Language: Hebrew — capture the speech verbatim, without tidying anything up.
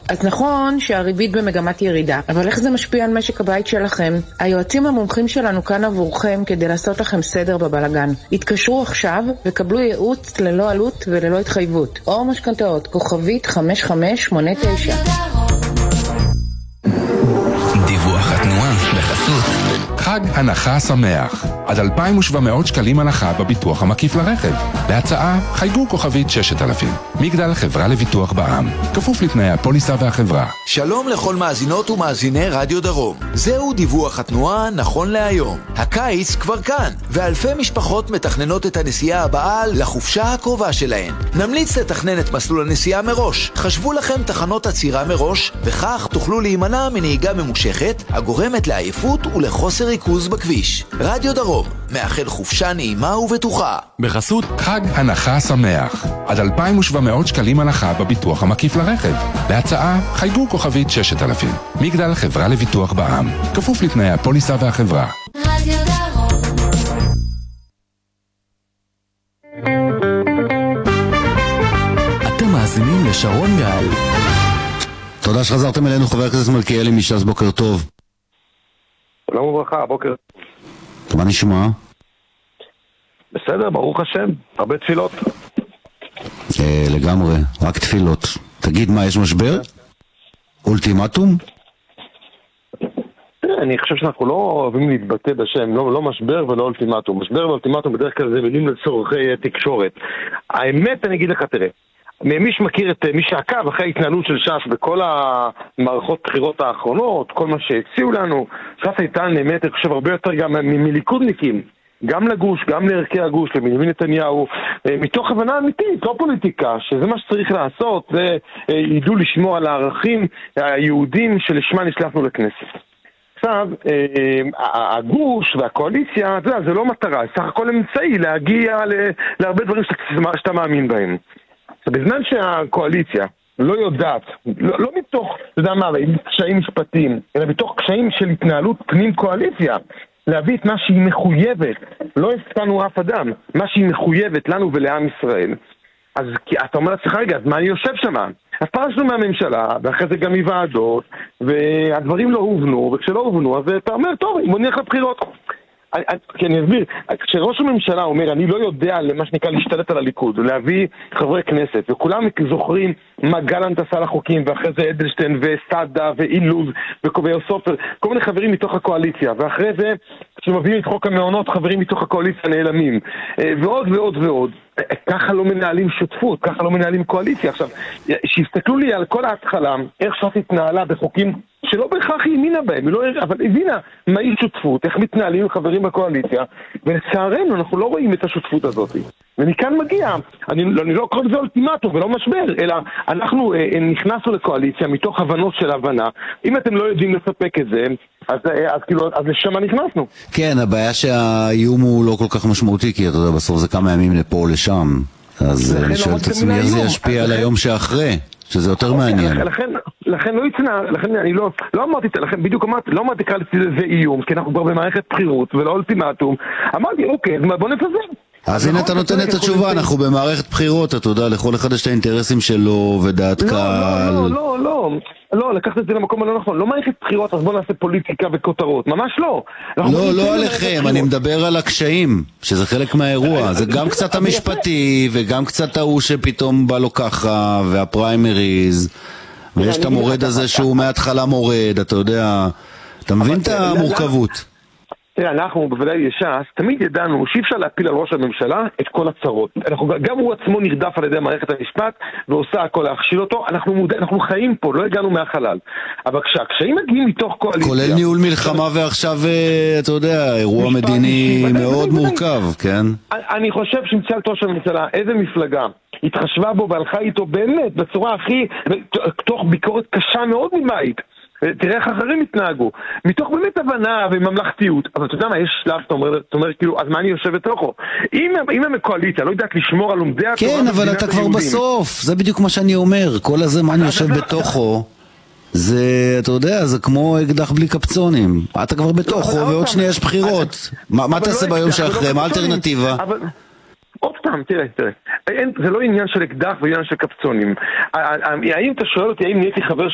אז נכון שהריבית במגמת ירידה, אבל איך זה משפיע על משק הבית שלכם? היועצים המומחים שלנו כאן עבורכם כדי לעשות לכם סדר בבלגן. התקשרו עכשיו וקבלו ייעוץ ללא עלות וללא התחייבות. או משכנתאות, כוכבית חמש חמש שמונה תשע. דיווח התנועה בחסות חג הנחה שמח, עד אלפיים ושבע מאות שקלים הנחה בביטוח המקיף לרכב. להצעה חייגו כוכבית ששת אלפים. מגדל חברה לביטוח בע"מ, כפוף לתנאי הפוליסה והחברה. שלום לכל מאזינות ומאזיני רדיו דרום. זהו דיווח התנועה נכון להיום. הקיץ כבר כאן, ואלפי משפחות מתכננות את הנסיעה הבאה לחופשה הקרובה שלהן. נמליץ לתכנן את מסלול הנסיעה מראש. חשבו לכם תחנות עצירה מראש, וכך תוכלו להימנע מנהיגה ממושכת, הגורמת לעייפות ולחוסר ריכוז בכביש. רדיו דרום, מאחל חופשה נעימה ובטוחה. בחסות חג הנחה שמח, עד אלפיים ושבע מאות שקלים הנחה בביטוח המקיף לרכב. להצעה חייגו כוכבית ששת אלפים. מגדל חברה לביטוח בע"מ, כפוף לתנאי הפוליסה והחברה. רדיו דרום. אתם מאזינים לשרון גל. תודה שחזרתם אלינו, חבר הכנסת מלכיאלי מש"ס, בוקר טוב. שלום וברכה, בוקר. מה נשמע? בסדר, ברוך השם, הרבה תפילות. אה, לגמרי, רק תפילות. תגיד, מה, יש משבר? אולטימטום? אני חושב שאנחנו לא אוהבים להתבטא בשם, לא, לא משבר ולא אולטימטום. משבר ואולטימטום בדרך כלל זה מילים לצורכי תקשורת. האמת, אני אגיד לך, תראה, מי שמכיר את, מי שעקב אחרי ההתנהלות של ש"ס בכל המערכות בחירות האחרונות, כל מה שהציעו לנו, ש"ס הייתה באמת, אני חושב, הרבה יותר גם מליכודניקים, גם לגוש, גם לערכי הגוש, לבנימין נתניהו, מתוך הבנה אמיתית, לא פוליטיקה, שזה מה שצריך לעשות, זה ידעו לשמור על הערכים היהודים שלשמה נשלחנו לכנסת. עכשיו, הגוש והקואליציה, זה, זה לא מטרה, סך הכל אמצעי להגיע להרבה דברים שאתה, שאתה מאמין בהם. בזמן שהקואליציה לא יודעת, לא, לא מתוך, אתה יודע מה, קשיים משפטיים, אלא מתוך קשיים של התנהלות פנים קואליציה, להביא את מה שהיא מחויבת, לא הפתענו אף אדם, מה שהיא מחויבת לנו ולעם ישראל. אז אתה אומר לעצמך, רגע, אז מה אני יושב שם? אז פרשנו מהממשלה, ואחרי זה גם מוועדות, והדברים לא הובנו, וכשלא הובנו, אז אתה אומר, טוב, בוא נלך לבחירות. כי אני אסביר, כשראש הממשלה אומר אני לא יודע למה שנקרא להשתלט על הליכוד ולהביא חברי כנסת, וכולם זוכרים מה גלנט עשה לחוקים, ואחרי זה אדלשטיין וסטאדה ואילוז וקובייר סופר, כל מיני חברים מתוך הקואליציה, ואחרי זה כשמביאים את חוק המעונות חברים מתוך הקואליציה נעלמים, ועוד ועוד ועוד. ככה לא מנהלים שותפות, ככה לא מנהלים קואליציה. עכשיו, שיסתכלו לי על כל ההתחלה, איך ש"ס התנהלה בחוקים שלא בהכרח היא האמינה בהם, לא, אבל הבינה מהי שותפות, איך מתנהלים עם חברים בקואליציה, ולצערנו אנחנו לא רואים את השותפות הזאת. ומכאן מגיע, אני, אני לא קורא לזה אולטימטום ולא משבר, אלא אנחנו אה, נכנסנו לקואליציה מתוך הבנות של הבנה. אם אתם לא יודעים לספק את זה, אז, אז, כאילו, אז לשם נכנסנו. כן, הבעיה שהאיום הוא לא כל כך משמעותי, כי אתה יודע, בסוף זה כמה ימים לפה או לשם. אז אני שואל את עצמי איך זה ישפיע על היום שאחרי, שזה יותר מעניין. לכן, לכן לא יצנע, לכן אני לא, לא אמרתי, לכן בדיוק אמרתי, לא אמרתי כאן זה איום, כי אנחנו כבר במערכת בחירות ולא אולטימטום. אמרתי, אוקיי, בוא נפזר. אז הנה אתה נותן את התשובה, אנחנו במערכת בחירות, אתה יודע, לכל אחד יש את האינטרסים שלו ודעת קהל. לא, לא, לא, לא, לקחת את זה למקום הלא נכון, לא מערכת בחירות, אז בוא נעשה פוליטיקה וכותרות, ממש לא. לא, לא עליכם, אני מדבר על הקשיים, שזה חלק מהאירוע, זה גם קצת המשפטי, וגם קצת ההוא שפתאום בא לו ככה, והפריימריז, ויש את המורד הזה שהוא מההתחלה מורד, אתה יודע, אתה מבין את המורכבות? תראה, אנחנו בוודאי ש"ס, תמיד ידענו שאי אפשר להפיל על ראש הממשלה את כל הצרות. אנחנו, גם הוא עצמו נרדף על ידי מערכת המשפט ועושה הכל להכשיל אותו. אנחנו, מודע, אנחנו חיים פה, לא הגענו מהחלל. אבל כשהקשיים מגיעים מתוך קואליציה... כולל ניהול מלחמה ועכשיו, אתה יודע, אירוע מדיני מאוד מורכב, כן? אני חושב שמצא את ראש הממשלה איזה מפלגה התחשבה בו והלכה איתו באמת בצורה הכי... תוך ביקורת קשה מאוד מבית. תראה איך אחרים התנהגו מתוך באמת הבנה וממלכתיות. אבל אתה יודע מה, יש שלב, אתה אומר, אתה אומר כאילו, אז מה אני יושב בתוכו? אם, אם הם הקואליציה לא יודעת לשמור על לומדי התורה, כן, אבל אתה כבר בסוף, זה בדיוק מה שאני אומר. כל הזה מה אני יושב בתוכו זה, אתה יודע, זה כמו אקדח בלי קפצונים. אתה כבר בתוכו ועוד שנייה יש בחירות. מה תעשה ביום שאחרי? מה האלטרנטיבה? עוד פעם, תראה, תראה, זה לא עניין של אקדח ועניין של קפצונים. האם אתה שואל אותי, האם נהייתי חבר